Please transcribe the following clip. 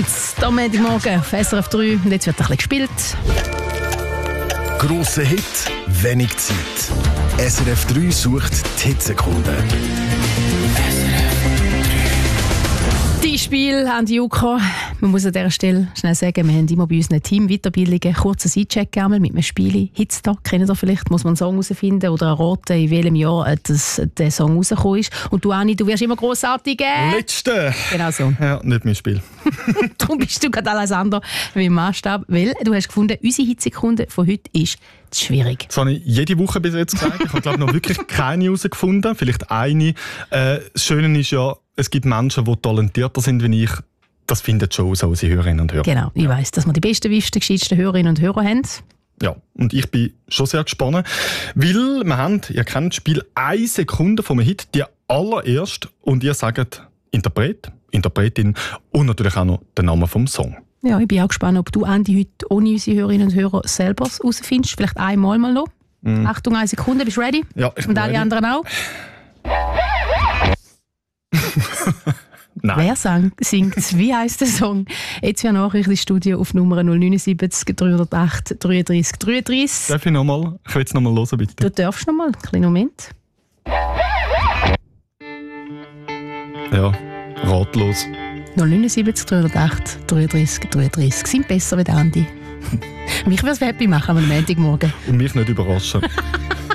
Dance, am Montagmorgen auf SRF 3 und jetzt wird ein bisschen gespielt. Grosser Hit, wenig Zeit. SRF 3 sucht die Hitsekunden. Die Spiel an die UK. Man muss an dieser Stelle schnell sagen, wir haben immer bei unseren Team-Weiterbildungen kurzen Sidecheck mit einem Spiel. Hitstag kennen Sie vielleicht, muss man einen Song herausfinden oder erraten, in welchem Jahr der Song rausgekommen ist. Und du, Anni, du wirst immer grossartig. Letzte! Genau so. Ja, nicht mein Spiel. Darum bist du gerade alles andere wie im Maßstab, weil du hast gefunden, unsere Hitsekunde von heute ist zu schwierig. Das habe ich jede Woche bis jetzt gesagt. Ich habe, glaube ich, noch wirklich keine herausgefunden. Vielleicht eine. Das Schöne ist ja, es gibt Menschen, die talentierter sind wie ich. Das finden schon so unsere Hörerinnen und Hörer. Genau, ich weiss, dass wir die besten, gescheitsten Hörerinnen und Hörer haben. Ja, und ich bin schon sehr gespannt, weil wir haben, ihr kennt das Spiel, 1 Sekunde vom Hit, die allererst, und ihr sagt Interpret, Interpretin und natürlich auch noch den Namen vom Song. Ja, ich bin auch gespannt, ob du, Andi, heute ohne unsere Hörerinnen und Hörer selber herausfindest. Vielleicht einmal mal noch. Achtung, 1 Sekunde, bist du ready? Ja, ich bin und alle ready. anderen auch? Nein. Wer singt? Wie heisst der Song? Jetzt wäre Nachricht ins Studio auf Nummer 079 308 33 33. Darf ich nochmal? Ich will es nochmal hören, bitte. Du darfst nochmal, einen kleinen Moment. Ja, ratlos. 079 308 33 33. Sind besser wie der Andi. Mich würde es happy machen am Montagmorgen. Und mich nicht überraschen.